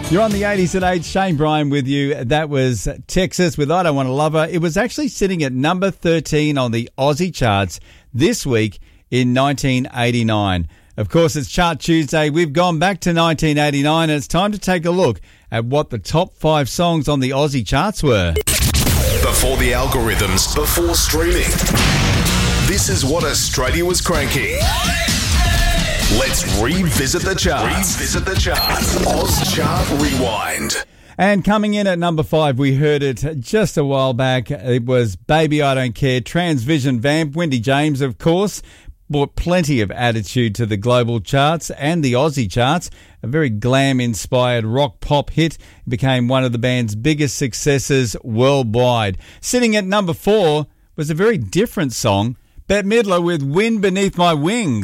You're on the 80s at 8. Shane Bryan with you. That was Texas with I Don't Want to Love Her. It was actually sitting at number 13 on the Aussie charts this week in 1989. Of course, it's Chart Tuesday. We've gone back to 1989 and it's time to take a look at what the top 5 songs on the Aussie charts were. Before the algorithms, before streaming. This is what Australia was cranking. Let's revisit the charts. Oz Chart Rewind. And coming in at number 5, we heard it just a while back. It was Baby I Don't Care, Transvision Vamp. Wendy James, of course, brought plenty of attitude to the global charts and the Aussie charts. A very glam-inspired rock-pop hit. It became one of the band's biggest successes worldwide. Sitting at number 4 was a very different song. Bette Midler with Wind Beneath My Wings.